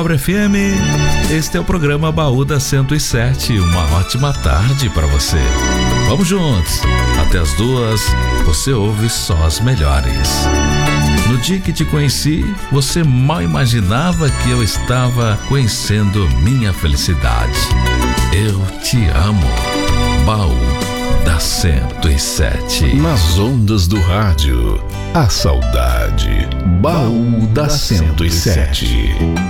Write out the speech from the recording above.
Pobre FM, este é o programa Baú da 107. Uma ótima tarde para você. Vamos juntos, até as 2, você ouve só as melhores. No dia que te conheci, você mal imaginava que eu estava conhecendo minha felicidade. Eu te amo. Baú da 107. Nas ondas do rádio, a saudade. Baú da 107.